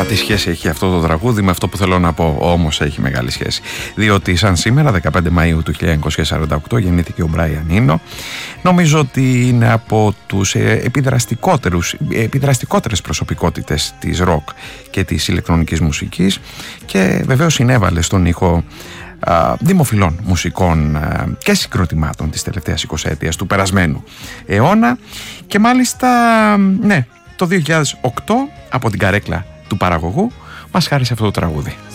Τώρα τι σχέση έχει αυτό το τραγούδι με αυτό που θέλω να πω? Όμως έχει μεγάλη σχέση, διότι σαν σήμερα 15 Μαΐου του 1948 γεννήθηκε ο Μπράιαν Ίνο. Νομίζω ότι είναι από τους επιδραστικότερες προσωπικότητες της ροκ και της ηλεκτρονικής μουσικής και βεβαίως συνέβαλε στον ήχο δημοφιλών μουσικών και συγκροτημάτων της τελευταίας 20ετίας του περασμένου αιώνα και μάλιστα ναι, το 2008 από την καρέκλα του παραγωγού μας χάρισε αυτό το τραγούδι.